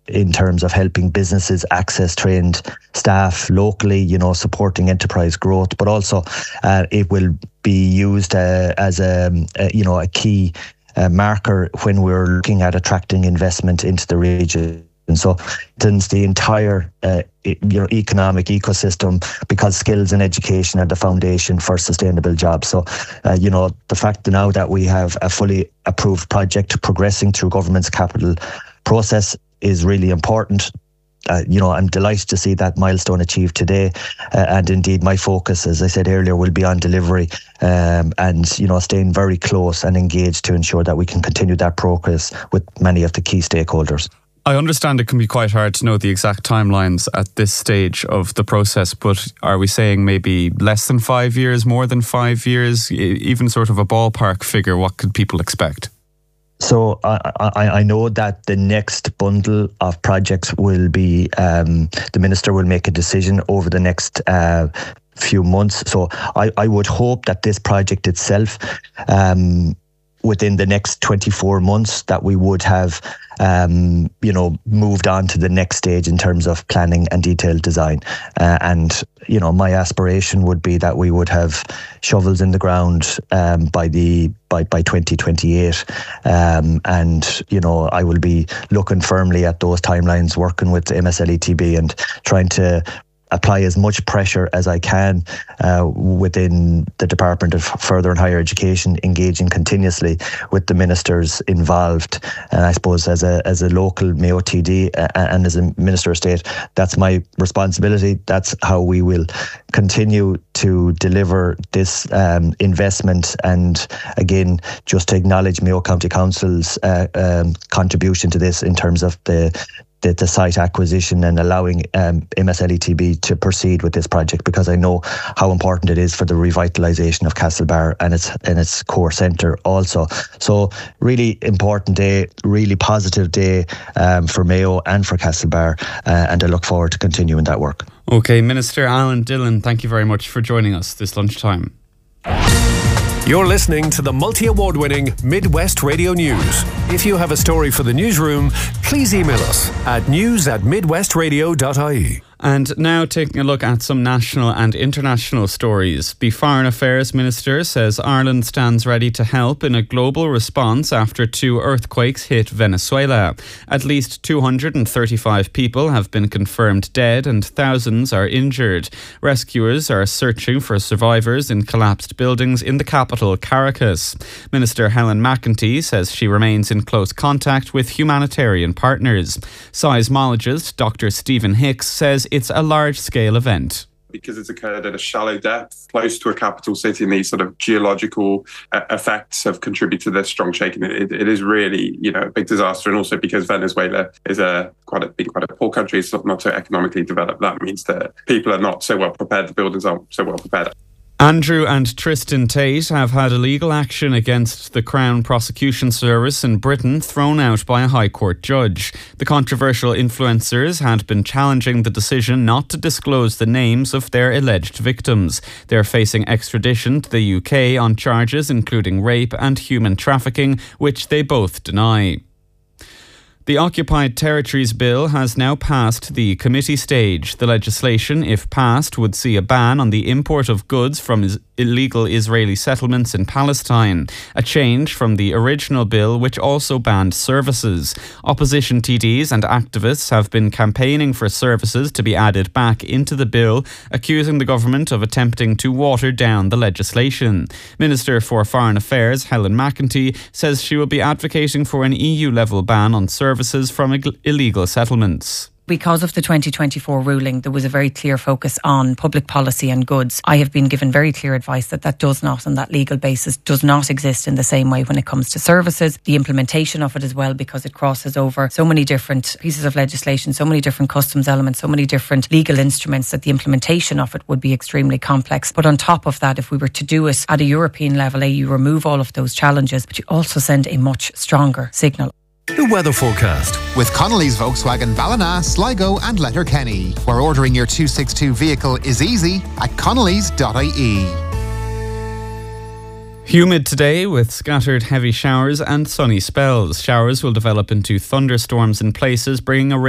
in terms of helping businesses access trained staff locally, supporting enterprise growth, but also it will be used as a key marker when we're looking at attracting investment into the region. And so the entire economic ecosystem, because skills and education are the foundation for sustainable jobs. So, the fact now that we have a fully approved project progressing through government's capital process is really important. I'm delighted to see that milestone achieved today. And indeed, my focus, as I said earlier, will be on delivery and staying very close and engaged to ensure that we can continue that progress with many of the key stakeholders. I understand it can be quite hard to know the exact timelines at this stage of the process, but are we saying maybe less than 5 years, more than 5 years, even sort of a ballpark figure? What could people expect? So I know that the next bundle of projects will be, the Minister will make a decision over the next few months. So I would hope that this project itself, within the next 24 months, that we would have moved on to the next stage in terms of planning and detailed design. My aspiration would be that we would have shovels in the ground by 2028. I will be looking firmly at those timelines, working with MSLETB and trying to apply as much pressure as I can within the Department of Further and Higher Education, engaging continuously with the ministers involved. And I suppose as a local Mayo TD and as a Minister of State, that's my responsibility. That's how we will continue to deliver this investment. And again, just to acknowledge Mayo County Council's contribution to this in terms of the site acquisition and allowing MSLETB to proceed with this project, because I know how important it is for the revitalisation of Castlebar and its core centre also. So really important day, really positive day for Mayo and for Castlebar, and I look forward to continuing that work. Okay, Minister Alan Dillon, thank you very much for joining us this lunchtime. You're listening to the multi-award-winning Midwest Radio News. If you have a story for the newsroom, please email us at news@midwestradio.ie. And now taking a look at some national and international stories. The Foreign Affairs Minister says Ireland stands ready to help in a global response after 2 earthquakes hit Venezuela. At least 235 people have been confirmed dead and thousands are injured. Rescuers are searching for survivors in collapsed buildings in the capital, Caracas. Minister Helen McEntee says she remains in close contact with humanitarian partners. Seismologist Dr. Stephen Hicks says it's a large-scale event. Because it's occurred at a shallow depth, close to a capital city, and these sort of geological effects have contributed to this strong shaking. It is really, a big disaster, and also because Venezuela is quite a poor country, it's not so economically developed. That means that people are not so well prepared. The buildings aren't so well prepared. Andrew and Tristan Tate have had a legal action against the Crown Prosecution Service in Britain thrown out by a High Court judge. The controversial influencers had been challenging the decision not to disclose the names of their alleged victims. They're facing extradition to the UK on charges including rape and human trafficking, which they both deny. The Occupied Territories Bill has now passed the committee stage. The legislation, if passed, would see a ban on the import of goods from illegal Israeli settlements in Palestine, a change from the original bill which also banned services. Opposition TDs and activists have been campaigning for services to be added back into the bill, accusing the government of attempting to water down the legislation. Minister for Foreign Affairs Helen McEntee says she will be advocating for an EU-level ban on services from illegal settlements. Because of the 2024 ruling, there was a very clear focus on public policy and goods. I have been given very clear advice that does not, on that legal basis, does not exist in the same way when it comes to services. The implementation of it as well, because it crosses over so many different pieces of legislation, so many different customs elements, so many different legal instruments, that the implementation of it would be extremely complex. But on top of that, if we were to do it at a European level, you remove all of those challenges, but you also send a much stronger signal. The weather forecast with Connolly's Volkswagen Ballina, Sligo and Letterkenny, where ordering your 262 vehicle is easy at connolly's.ie. Humid today with scattered heavy showers and sunny spells. Showers will develop into thunderstorms in places, bringing a